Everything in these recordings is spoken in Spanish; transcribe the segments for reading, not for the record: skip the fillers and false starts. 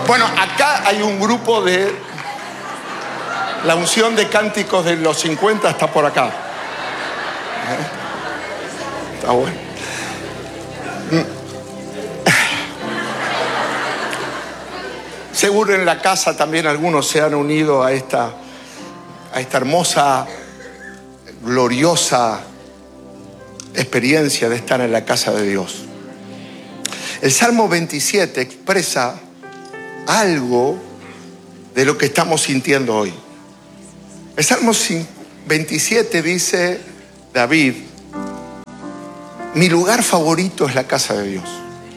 Bueno, acá hay un grupo de... La unción de cánticos de los 50 está por acá. Está bueno. Seguro en la casa también algunos se han unido a esta hermosa, gloriosa experiencia de estar en la casa de Dios. El Salmo 27 expresa algo de lo que estamos sintiendo hoy. El Salmo 27 dice David: mi lugar favorito es la casa de Dios.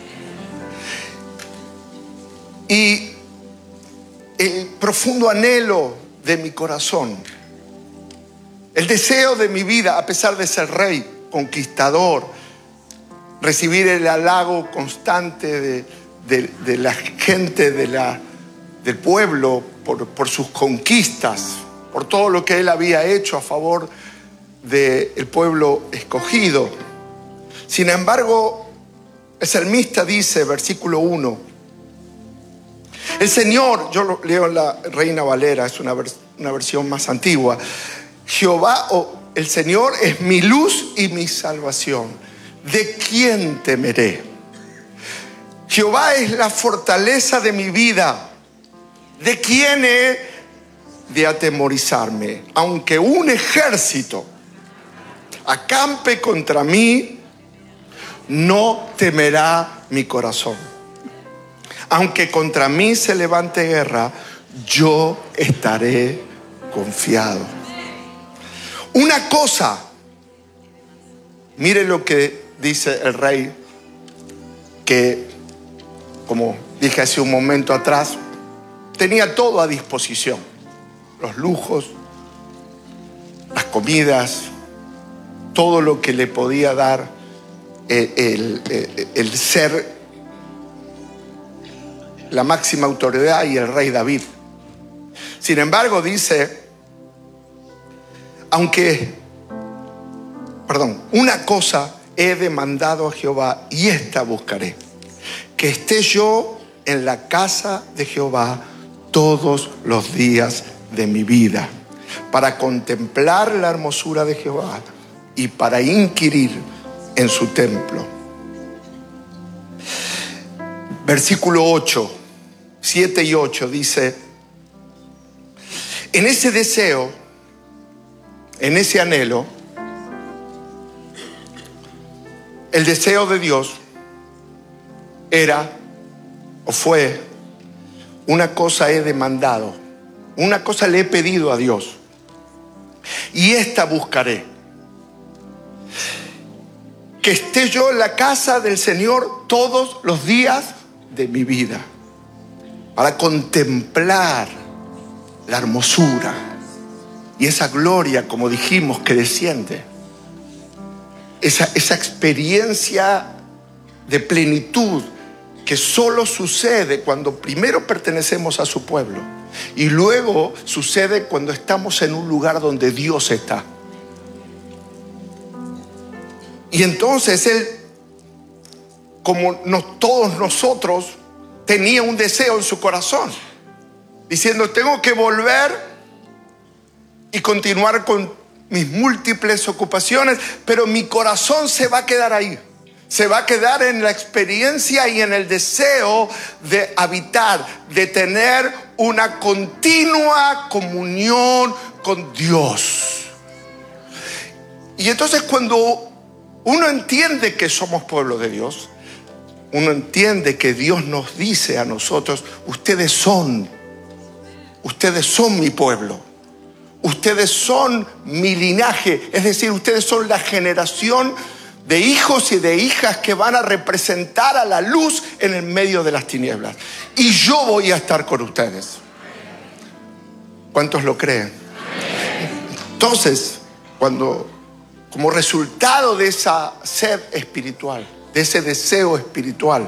Y el profundo anhelo de mi corazón, el deseo de mi vida, a pesar de ser rey, conquistador, recibir el halago constante de la gente del pueblo por sus conquistas, por todo lo que él había hecho a favor del pueblo escogido. Sin embargo, el salmista dice, versículo 1, el Señor, yo lo leo en la Reina Valera, es una versión más antigua. Jehová, el Señor es mi luz y mi salvación. ¿De quién temeré? Jehová es la fortaleza de mi vida. ¿De quién he de atemorizarme? Aunque un ejército acampe contra mí, no temerá mi corazón. Aunque contra mí se levante guerra, yo estaré confiado. Una cosa, mire lo que dice el rey, que, como dije hace un momento atrás, tenía todo a disposición. Los lujos, las comidas, todo lo que le podía dar el ser la máxima autoridad y el rey David. Sin embargo, dice, una cosa he demandado a Jehová y esta buscaré, que esté yo en la casa de Jehová todos los días de mi vida, para contemplar la hermosura de Jehová y para inquirir en su templo. Versículo 8, 7 y 8 dice, en ese deseo, en ese anhelo, el deseo de Dios era o fue: una cosa he demandado, una cosa le he pedido a Dios, y esta buscaré, que esté yo en la casa del Señor todos los días de mi vida, para contemplar la hermosura y esa gloria, como dijimos, que desciende, esa experiencia de plenitud que solo sucede cuando primero pertenecemos a su pueblo y luego sucede cuando estamos en un lugar donde Dios está. Y entonces él, como todos nosotros, tenía un deseo en su corazón, diciendo: tengo que volver y continuar con mis múltiples ocupaciones, pero mi corazón se va a quedar ahí. Se va a quedar en la experiencia y en el deseo de habitar, de tener una continua comunión con Dios. Y entonces, cuando uno entiende que somos pueblo de Dios, uno entiende que Dios nos dice a nosotros: ustedes son mi pueblo, ustedes son mi linaje, es decir, ustedes son la generación de hijos y de hijas que van a representar a la luz en el medio de las tinieblas, y yo voy a estar con ustedes. ¿Cuántos lo creen? Entonces, como resultado de esa sed espiritual, de ese deseo espiritual,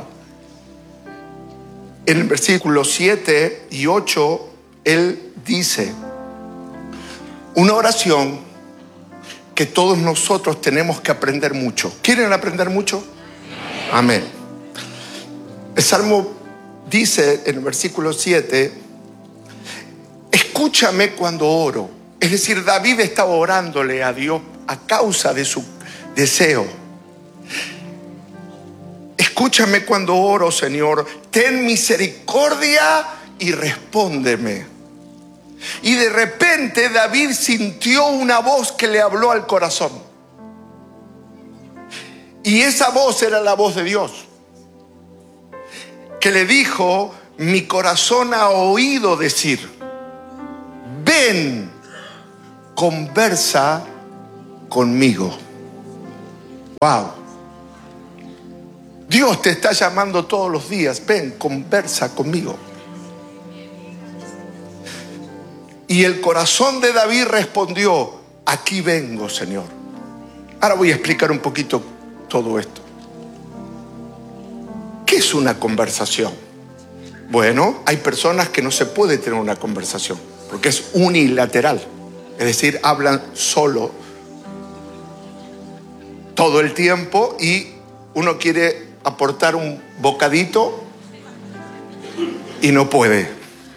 en el versículo 7 y 8, él dice una oración que todos nosotros tenemos que aprender mucho. ¿Quieren aprender mucho? Amén. El Salmo dice en el versículo 7, escúchame cuando oro. Es decir, David estaba orándole a Dios a causa de su deseo. Escúchame cuando oro, Señor. Ten misericordia y respóndeme. Y de repente David sintió una voz que le habló al corazón. Y esa voz era la voz de Dios, que le dijo: mi corazón ha oído decir, ven, conversa conmigo. Wow. Dios te está llamando todos los días. Ven, conversa conmigo. Y el corazón de David respondió: aquí vengo, Señor. Ahora voy a explicar un poquito todo esto. ¿Qué es una conversación? Bueno, hay personas que no se puede tener una conversación porque es unilateral. Es decir, hablan solo todo el tiempo y uno quiere aportar un bocadito y no puede.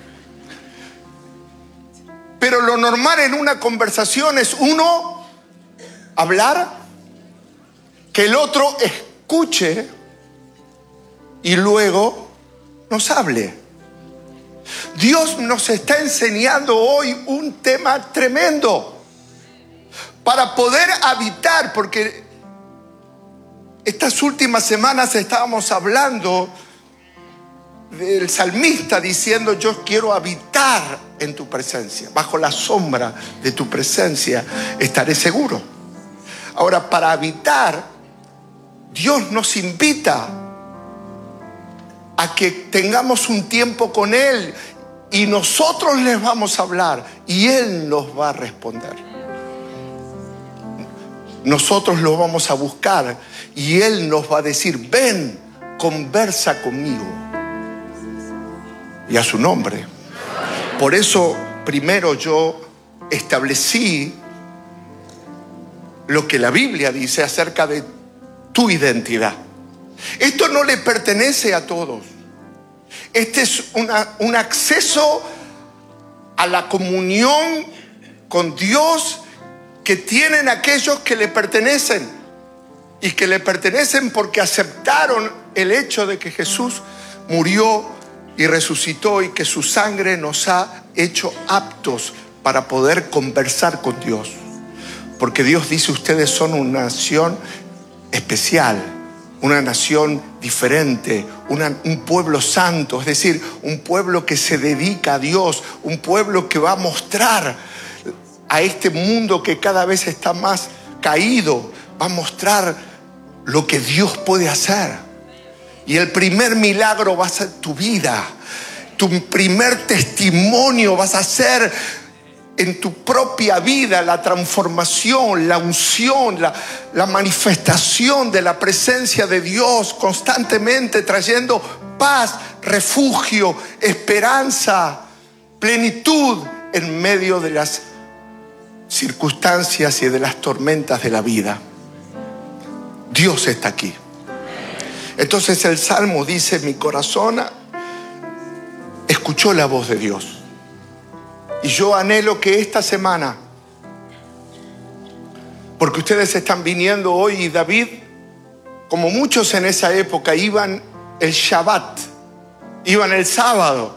Pero lo normal en una conversación es uno hablar, que el otro escuche y luego nos hable. Dios nos está enseñando hoy un tema tremendo para poder habitar, porque estas últimas semanas estábamos hablando del salmista diciendo: yo quiero habitar en tu presencia, bajo la sombra de tu presencia estaré seguro. Ahora, para habitar, Dios nos invita a que tengamos un tiempo con Él y nosotros les vamos a hablar y Él nos va a responder. Nosotros lo vamos a buscar y Él nos va a decir: ven, conversa conmigo. Y a su nombre. Por eso primero yo establecí lo que la Biblia dice acerca de tu identidad. Esto no le pertenece a todos. Este es un acceso a la comunión con Dios que tienen aquellos que le pertenecen, y que le pertenecen porque aceptaron el hecho de que Jesús murió y resucitó y que su sangre nos ha hecho aptos para poder conversar con Dios. Porque Dios dice: ustedes son una nación especial, una nación diferente, un pueblo santo, es decir, un pueblo que se dedica a Dios, un pueblo que va a mostrar a este mundo que cada vez está más caído, va a mostrar lo que Dios puede hacer. Y el primer milagro va a ser tu vida. Tu primer testimonio vas a ser en tu propia vida, la transformación, la unción, la manifestación de la presencia de Dios constantemente trayendo paz, refugio, esperanza, plenitud en medio de las circunstancias y de las tormentas de la vida. Dios está aquí. Entonces el Salmo dice: mi corazón escuchó la voz de Dios. Y yo anhelo que esta semana, porque ustedes están viniendo hoy, y David, como muchos en esa época, iban el Shabbat, iban el sábado,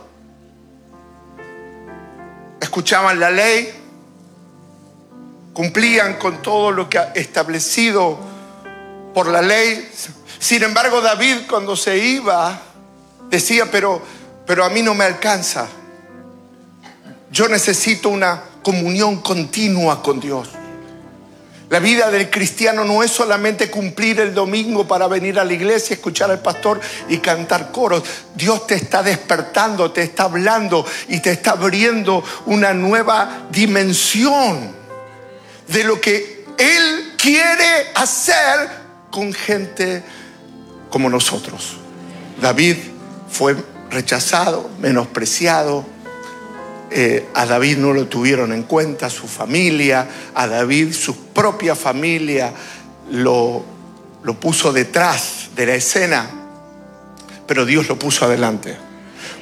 escuchaban la ley, cumplían con todo lo que ha establecido por la ley. Sin embargo, David, cuando se iba, decía: pero a mí no me alcanza. Yo necesito una comunión continua con Dios. La vida del cristiano no es solamente cumplir el domingo para venir a la iglesia, escuchar al pastor y cantar coros. Dios te está despertando, te está hablando y te está abriendo una nueva dimensión de lo que Él quiere hacer con gente como nosotros. David fue rechazado, menospreciado. A David no lo tuvieron en cuenta, su familia, a David su propia familia lo puso detrás de la escena, pero Dios lo puso adelante.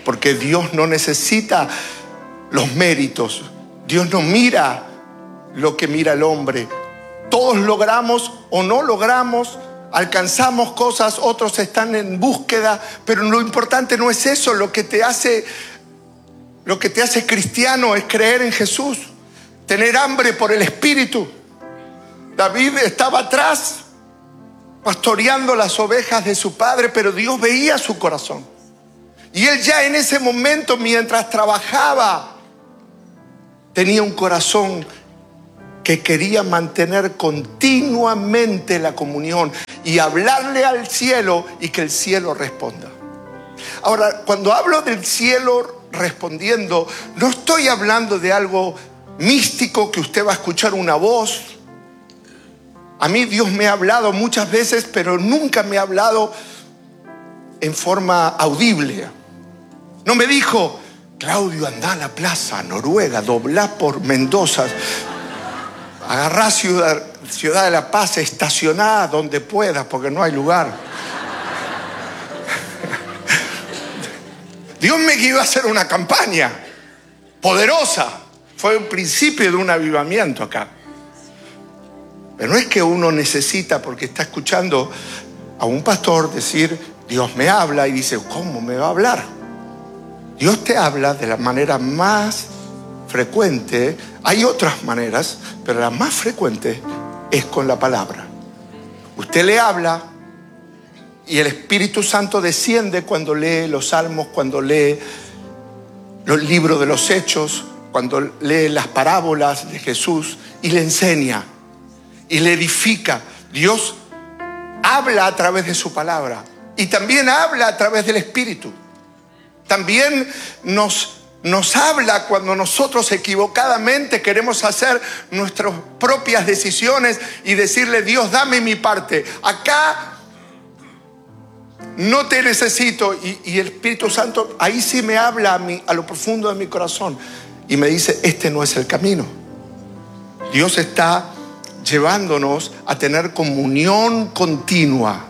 porque Dios no necesita los méritos. Dios no mira lo que mira el hombre. Todos logramos o no logramos, alcanzamos cosas, otros están en búsqueda, pero lo importante no es eso. Lo que te hace cristiano es creer en Jesús, tener hambre por el Espíritu. David estaba atrás pastoreando las ovejas de su padre, pero Dios veía su corazón. Y él ya en ese momento, mientras trabajaba, tenía un corazón que quería mantener continuamente la comunión y hablarle al cielo y que el cielo responda. Ahora, cuando hablo del cielo respondiendo, no estoy hablando de algo místico que usted va a escuchar una voz. A mí Dios me ha hablado muchas veces, pero nunca me ha hablado en forma audible. No me dijo: Claudio, anda a la plaza Noruega, doblá por Mendoza, agarrá Ciudad de la Paz, estacioná donde puedas porque no hay lugar. Dios me guió a hacer una campaña poderosa. Fue el principio de un avivamiento acá. Pero no es que uno necesita, porque está escuchando a un pastor decir: Dios me habla, y dice: ¿cómo me va a hablar? Dios te habla de la manera más frecuente. Hay otras maneras, pero la más frecuente es con la palabra. Usted le habla y el Espíritu Santo desciende cuando lee los salmos, cuando lee los libros de los Hechos, cuando lee las parábolas de Jesús y le enseña y le edifica. Dios habla a través de su palabra y también habla a través del Espíritu. También nos habla cuando nosotros equivocadamente queremos hacer nuestras propias decisiones y decirle: Dios, dame mi parte. Acá no te necesito. Y el Espíritu Santo ahí sí me habla a lo profundo de mi corazón y me dice: este no es el camino. Dios está llevándonos a tener comunión continua,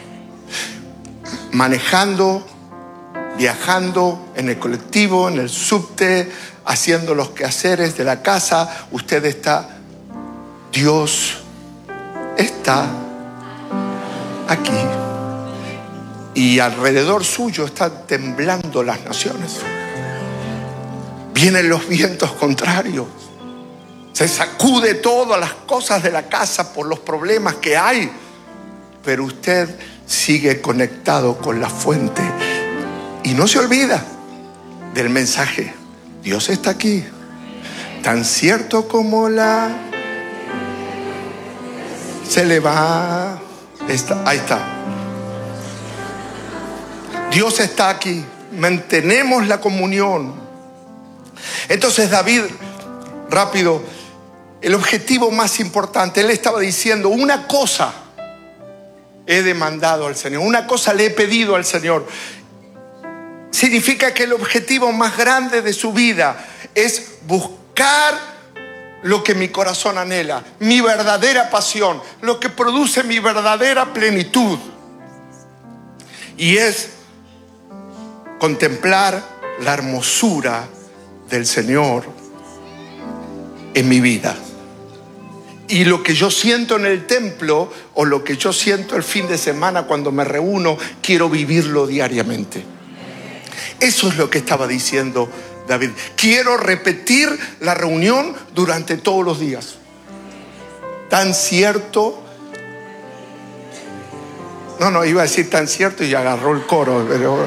manejando, viajando en el colectivo, en el subte, haciendo los quehaceres de la casa. Usted está, Dios está aquí y alrededor suyo están temblando las naciones. Vienen los vientos contrarios, se sacude todas las cosas de la casa por los problemas que hay, pero usted sigue conectado con la fuente y no se olvida del mensaje: Dios está aquí, tan cierto como se le va. Ahí está. Dios está aquí, mantenemos la comunión. Entonces David, rápido, el objetivo más importante, él estaba diciendo: una cosa he demandado al Señor, una cosa le he pedido al Señor. Significa que el objetivo más grande de su vida es buscar lo que mi corazón anhela, mi verdadera pasión, lo que produce mi verdadera plenitud. Y es contemplar la hermosura del Señor en mi vida. Y lo que yo siento en el templo o lo que yo siento el fin de semana cuando me reúno, quiero vivirlo diariamente. Eso es lo que estaba diciendo David. Quiero repetir la reunión durante todos los días. Tan cierto. No, iba a decir tan cierto y agarró el coro, pero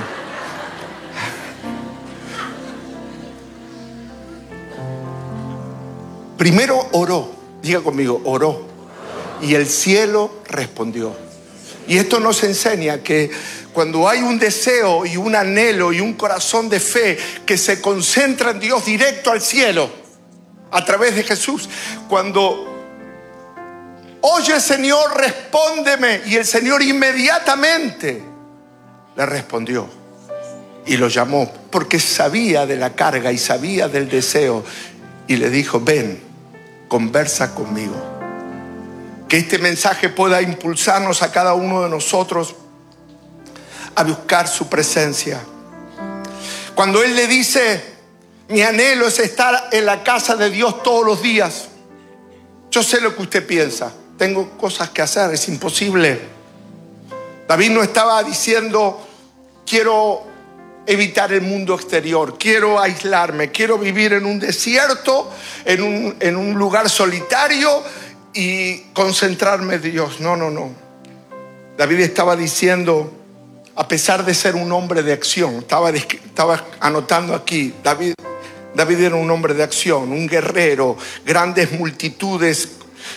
primero oró. Diga conmigo: oró. Y el cielo respondió. Y esto nos enseña que cuando hay un deseo y un anhelo y un corazón de fe que se concentra en Dios, directo al cielo, a través de Jesús, cuando oye, Señor, respóndeme, y el Señor inmediatamente le respondió y lo llamó, porque sabía de la carga y sabía del deseo, y le dijo: ven, conversa conmigo. Que este mensaje pueda impulsarnos a cada uno de nosotros a buscar su presencia. Cuando él le dice, mi anhelo es estar en la casa de Dios todos los días. Yo sé lo que usted piensa. Tengo cosas que hacer, es imposible. David no estaba diciendo, quiero evitar el mundo exterior, quiero aislarme, quiero vivir en un desierto, en un lugar solitario y concentrarme en Dios. No. David estaba diciendo, a pesar de ser un hombre de acción, estaba anotando aquí, David era un hombre de acción, un guerrero, grandes multitudes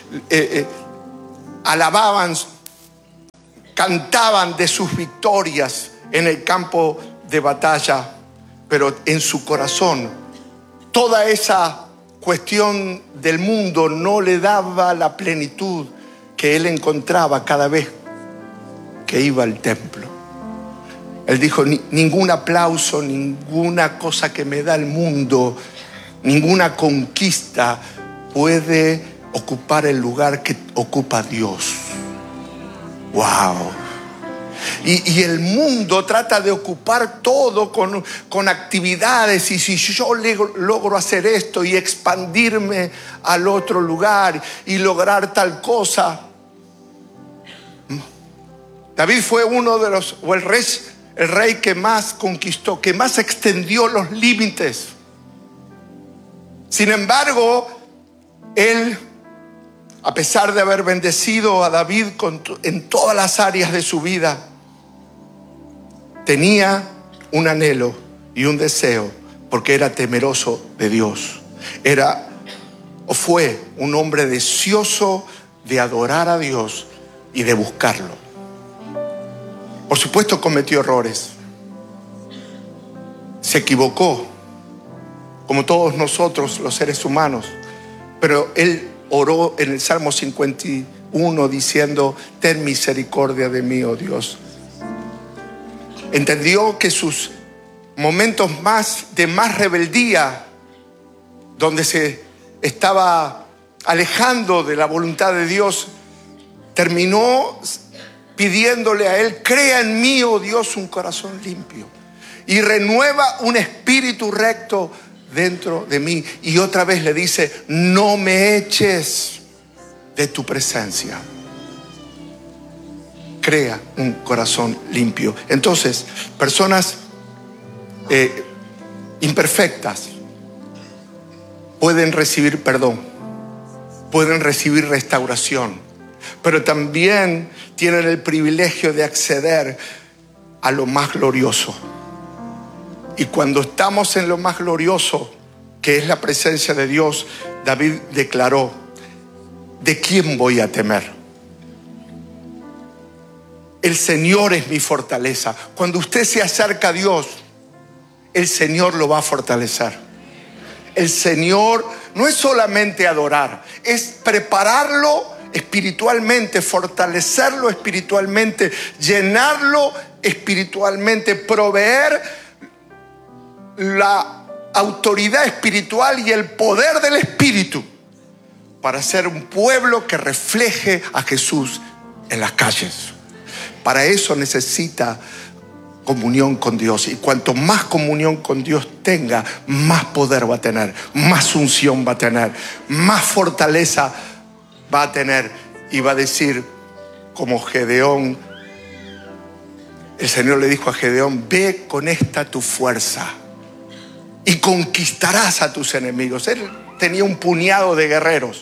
alababan, cantaban de sus victorias en el campo de batalla, pero en su corazón toda esa cuestión del mundo no le daba la plenitud que él encontraba cada vez que iba al templo. Él dijo, ningún aplauso, ninguna cosa que me da el mundo, ninguna conquista puede ocupar el lugar que ocupa Dios. ¡Wow! Y el mundo trata de ocupar todo con actividades, y si yo logro hacer esto y expandirme al otro lugar y lograr tal cosa. David fue uno de los, o el rey que más conquistó, que más extendió los límites. Sin embargo, él, a pesar de haber bendecido a David en todas las áreas de su vida, tenía un anhelo y un deseo, porque era temeroso de Dios. Fue un hombre deseoso de adorar a Dios y de buscarlo. Por supuesto cometió errores. Se equivocó, como todos nosotros los seres humanos. Pero él oró en el Salmo 51 diciendo, ten misericordia de mí, oh Dios. Entendió que sus momentos de más rebeldía, donde se estaba alejando de la voluntad de Dios, terminó pidiéndole a él, crea en mí, oh Dios, un corazón limpio y renueva un espíritu recto dentro de mí. Y otra vez le dice, no me eches de tu presencia. Crea un corazón limpio. Entonces, personas imperfectas pueden recibir perdón, pueden recibir restauración, pero también tienen el privilegio de acceder a lo más glorioso. Y cuando estamos en lo más glorioso, que es la presencia de Dios, David declaró, ¿de quién voy a temer? El Señor es mi fortaleza. Cuando usted se acerca a Dios, el Señor lo va a fortalecer. El Señor no es solamente adorar, es prepararlo espiritualmente, fortalecerlo espiritualmente, llenarlo espiritualmente, proveer la autoridad espiritual y el poder del Espíritu para ser un pueblo que refleje a Jesús en las calles. Para eso necesita comunión con Dios, y cuanto más comunión con Dios tenga, más poder va a tener, más unción va a tener, más fortaleza va a tener, y va a decir como Gedeón. El Señor le dijo a Gedeón, ve con esta tu fuerza y conquistarás a tus enemigos. Él tenía un puñado de guerreros,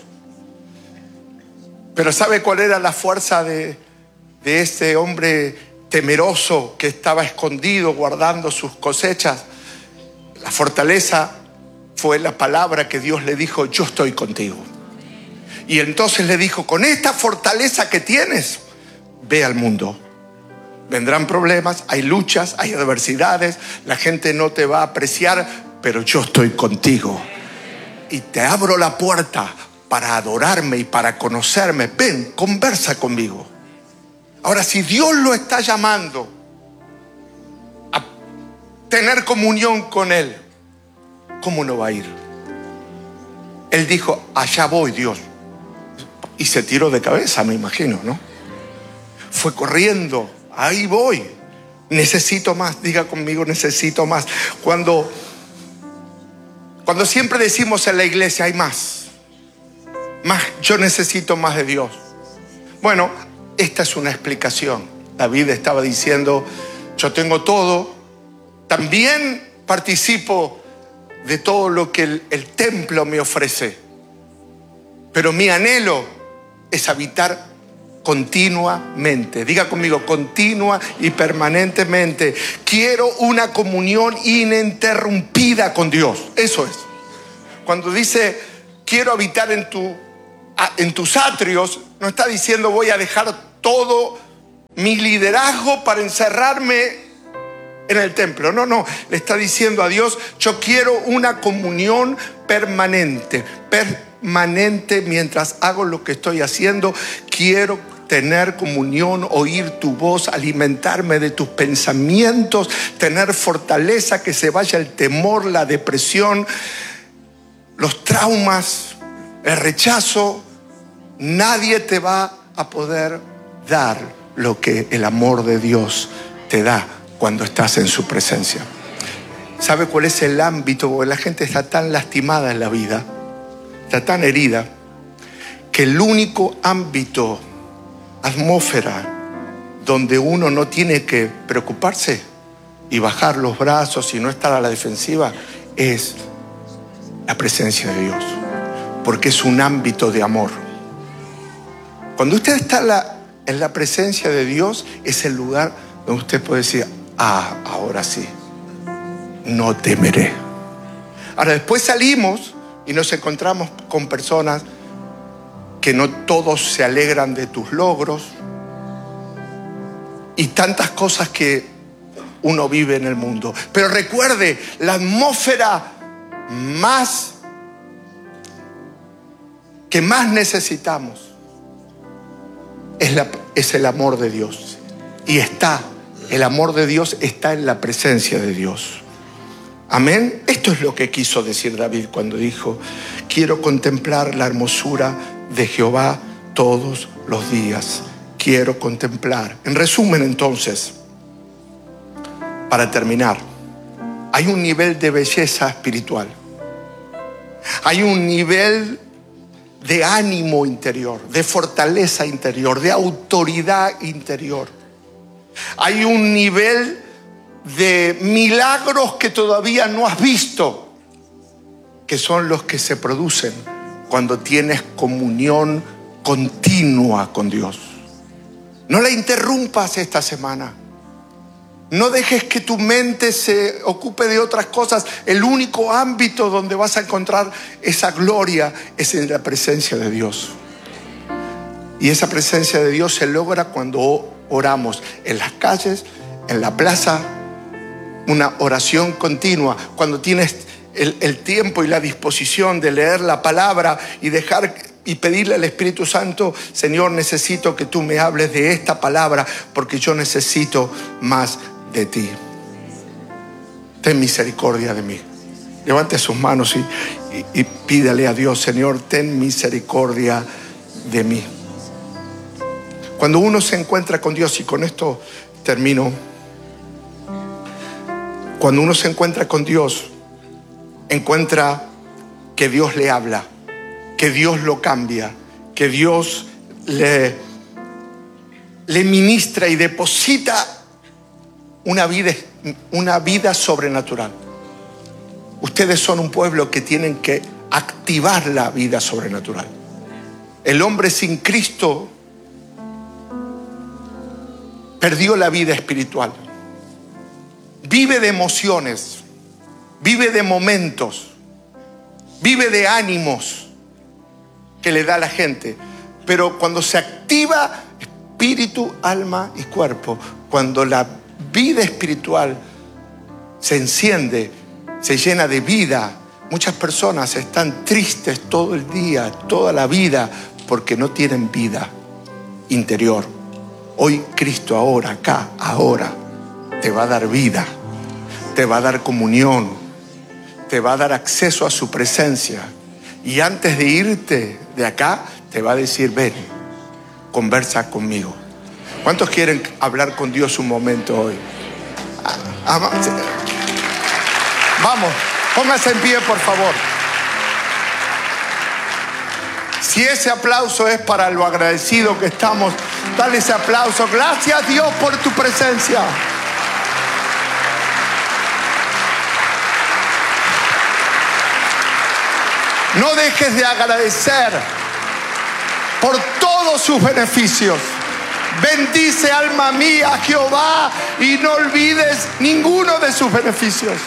pero ¿sabe cuál era la fuerza de este hombre temeroso que estaba escondido guardando sus cosechas? La fortaleza fue la palabra que Dios le dijo, yo estoy contigo. Y entonces le dijo, con esta fortaleza que tienes, ve al mundo. Vendrán problemas, hay luchas, hay adversidades, la gente no te va a apreciar, pero yo estoy contigo. Y te abro la puerta para adorarme y para conocerme. Ven, conversa conmigo. Ahora, si Dios lo está llamando a tener comunión con Él, ¿cómo no va a ir? Él dijo, allá voy, Dios. Y se tiró de cabeza, me imagino, ¿no? Fue corriendo, ahí voy. necesito más. Diga conmigo, necesito más. Cuando siempre decimos en la iglesia, hay más, yo necesito más de Dios. Bueno, esta es una explicación. David estaba diciendo, yo tengo todo, también participo de todo lo que el templo me ofrece, pero mi anhelo es habitar continuamente. Diga conmigo, continua y permanentemente. Quiero una comunión ininterrumpida con Dios. Eso es. Cuando dice quiero habitar en tus atrios, no está diciendo voy a dejar todo mi liderazgo para encerrarme en el templo. No, le está diciendo a Dios, yo quiero una comunión permanente mientras hago lo que estoy haciendo. Quiero tener comunión, oír tu voz, alimentarme de tus pensamientos, tener fortaleza, que se vaya el temor, la depresión, los traumas, el rechazo. Nadie te va a poder dar lo que el amor de Dios te da cuando estás en su presencia. ¿Sabe cuál es el ámbito? Porque la gente está tan lastimada en la vida, está tan herida, que el único ámbito, atmósfera, donde uno no tiene que preocuparse y bajar los brazos y no estar a la defensiva, es la presencia de Dios, porque es un ámbito de amor. Cuando usted está en la presencia de Dios, es el lugar donde usted puede decir, ahora sí, no temeré. Ahora después salimos y nos encontramos con personas que no todos se alegran de tus logros y tantas cosas que uno vive en el mundo. Pero recuerde, la atmósfera que más necesitamos es el amor de Dios. Y el amor de Dios está en la presencia de Dios. Amén. Esto es lo que quiso decir David cuando dijo, quiero contemplar la hermosura de Jehová todos los días. Quiero contemplar. En resumen, entonces, para terminar, hay un nivel de belleza espiritual. Hay un nivel de ánimo interior, de fortaleza interior, de autoridad interior. Hay un nivel de milagros que todavía no has visto, que son los que se producen cuando tienes comunión continua con Dios. No la interrumpas esta semana. No dejes que tu mente se ocupe de otras cosas. El único ámbito donde vas a encontrar esa gloria es en la presencia de Dios. Y esa presencia de Dios se logra cuando oramos en las calles, en la plaza, una oración continua. Cuando tienes el tiempo y la disposición de leer la palabra y dejar y pedirle al Espíritu Santo, Señor, necesito que tú me hables de esta palabra porque yo necesito más de ti. Ten misericordia de mí. Levante sus manos y pídale a Dios, Señor, ten misericordia de mí. Cuando uno se encuentra con Dios, y con esto termino, cuando uno se encuentra con Dios, encuentra que Dios le habla, que Dios lo cambia, que Dios le ministra y deposita una vida sobrenatural. Ustedes son un pueblo que tienen que activar la vida sobrenatural. El hombre sin Cristo perdió la vida espiritual. Vive de emociones, vive de momentos, vive de ánimos que le da la gente. Pero cuando se activa espíritu, alma y cuerpo, cuando la vida espiritual se enciende, se llena de vida, muchas personas están tristes todo el día, toda la vida, porque no tienen vida interior. Hoy Cristo ahora, acá, ahora, te va a dar vida, te va a dar comunión, te va a dar acceso a su presencia. Y antes de irte de acá, te va a decir, ven, conversa conmigo. ¿Cuántos quieren hablar con Dios un momento hoy? Vamos, póngase en pie, por favor. Si ese aplauso es para lo agradecido que estamos, dale ese aplauso. Gracias, Dios, por tu presencia. No dejes de agradecer por todos sus beneficios. Bendice, alma mía, a Jehová, y no olvides ninguno de sus beneficios.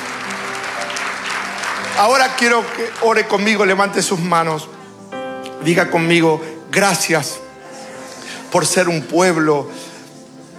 Ahora quiero que ore conmigo, levante sus manos. Diga conmigo: gracias por ser un pueblo